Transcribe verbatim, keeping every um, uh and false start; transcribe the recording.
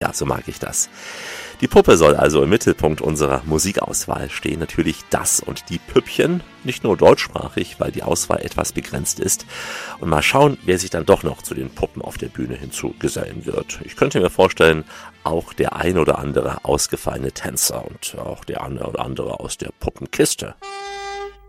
Ja, so mag ich das. Die Puppe soll also im Mittelpunkt unserer Musikauswahl stehen. Natürlich das und die Püppchen, nicht nur deutschsprachig, weil die Auswahl etwas begrenzt ist. Und mal schauen, wer sich dann doch noch zu den Puppen auf der Bühne hinzugesellen wird. Ich könnte mir vorstellen, auch der ein oder andere ausgefallene Tänzer und auch der eine oder andere aus der Puppenkiste.